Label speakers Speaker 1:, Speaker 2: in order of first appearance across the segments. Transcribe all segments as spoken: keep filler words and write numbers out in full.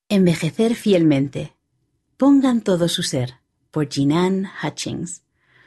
Speaker 1: Envejecer fielmente. Pongan todo su ser, por Jean Hutchings.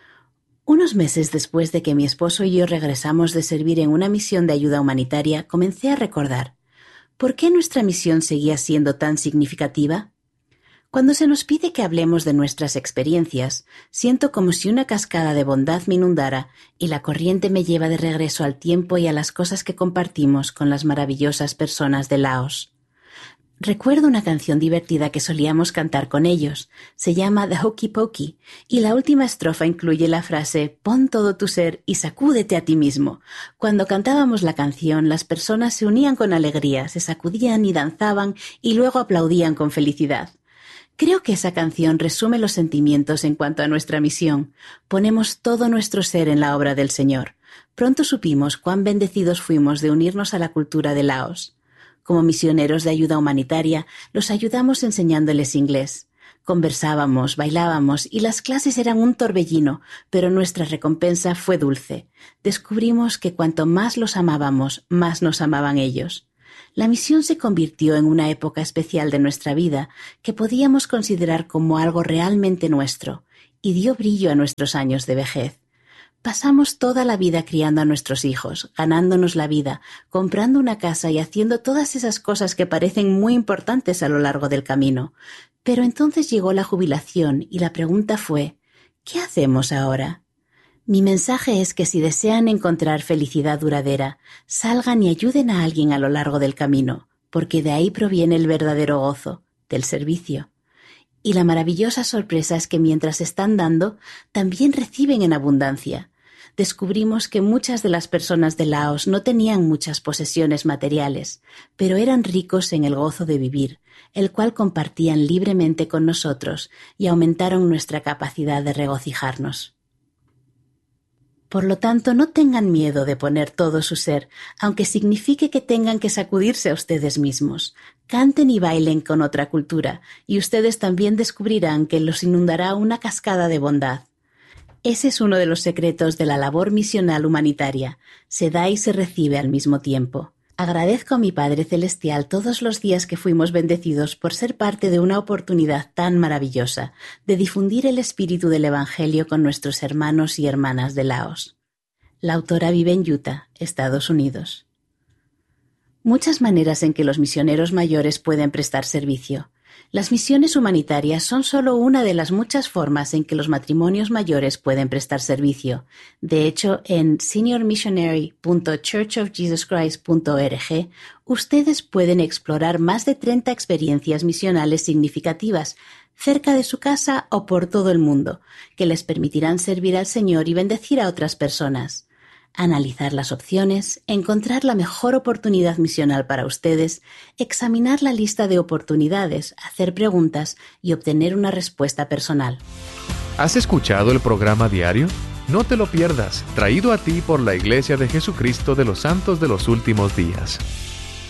Speaker 1: Unos meses después de que mi esposo y yo regresamos de servir en una misión de ayuda humanitaria, comencé a recordar, ¿por qué nuestra misión seguía siendo tan significativa? Cuando se nos pide que hablemos de nuestras experiencias, siento como si una cascada de bondad me inundara y la corriente me lleva de regreso al tiempo y a las cosas que compartimos con las maravillosas personas de Laos. Recuerdo una canción divertida que solíamos cantar con ellos. Se llama The Hokey Pokey y la última estrofa incluye la frase «Pon todo tu ser y sacúdete a ti mismo». Cuando cantábamos la canción, las personas se unían con alegría, se sacudían y danzaban y luego aplaudían con felicidad. Creo que esa canción resume los sentimientos en cuanto a nuestra misión. Ponemos todo nuestro ser en la obra del Señor. Pronto supimos cuán bendecidos fuimos de unirnos a la cultura de Laos. Como misioneros de ayuda humanitaria, los ayudamos enseñándoles inglés. Conversábamos, bailábamos y las clases eran un torbellino, pero nuestra recompensa fue dulce. Descubrimos que cuanto más los amábamos, más nos amaban ellos. La misión se convirtió en una época especial de nuestra vida que podíamos considerar como algo realmente nuestro y dio brillo a nuestros años de vejez. Pasamos toda la vida criando a nuestros hijos, ganándonos la vida, comprando una casa y haciendo todas esas cosas que parecen muy importantes a lo largo del camino. Pero entonces llegó la jubilación y la pregunta fue, ¿qué hacemos ahora? Mi mensaje es que si desean encontrar felicidad duradera, salgan y ayuden a alguien a lo largo del camino, porque de ahí proviene el verdadero gozo, del servicio. Y la maravillosa sorpresa es que mientras están dando, también reciben en abundancia. Descubrimos que muchas de las personas de Laos no tenían muchas posesiones materiales, pero eran ricos en el gozo de vivir, el cual compartían libremente con nosotros y aumentaron nuestra capacidad de regocijarnos. Por lo tanto, no tengan miedo de poner todo su ser, aunque signifique que tengan que sacudirse a ustedes mismos. Canten y bailen con otra cultura, y ustedes también descubrirán que los inundará una cascada de bondad. Ese es uno de los secretos de la labor misional humanitaria. Se da y se recibe al mismo tiempo. Agradezco a mi Padre Celestial todos los días que fuimos bendecidos por ser parte de una oportunidad tan maravillosa de difundir el espíritu del Evangelio con nuestros hermanos y hermanas de Laos. La autora vive en Utah, Estados Unidos. Muchas maneras en que los misioneros mayores pueden prestar servicio. Las misiones humanitarias son solo una de las muchas formas en que los matrimonios mayores pueden prestar servicio. De hecho, en senior missionary punto church of jesus christ punto org, ustedes pueden explorar más de treinta experiencias misionales significativas cerca de su casa o por todo el mundo, que les permitirán servir al Señor y bendecir a otras personas. Analizar las opciones, encontrar la mejor oportunidad misional para ustedes, examinar la lista de oportunidades, hacer preguntas y obtener una respuesta personal.
Speaker 2: ¿Has escuchado el programa diario? No te lo pierdas, traído a ti por la Iglesia de Jesucristo de los Santos de los Últimos Días.